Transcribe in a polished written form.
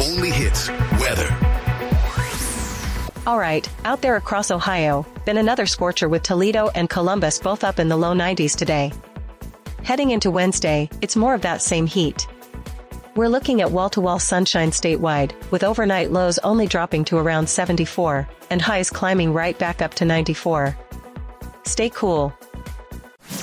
only hits, weather. All right, out there across Ohio, been another scorcher with Toledo and Columbus both up in the low 90s today. Heading into Wednesday, it's more of that same heat. We're looking at wall-to-wall sunshine statewide, with overnight lows only dropping to around 74, and highs climbing right back up to 94. Stay cool,